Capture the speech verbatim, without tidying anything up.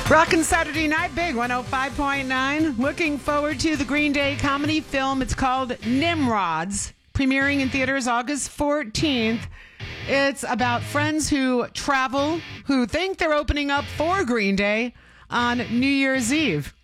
Rockin' Saturday Night Big one oh five point nine. Looking forward to the Green Day comedy film. It's called Nimrods, premiering in theaters August fourteenth. It's about friends who travel, who think they're opening up for Green Day on New Year's Eve.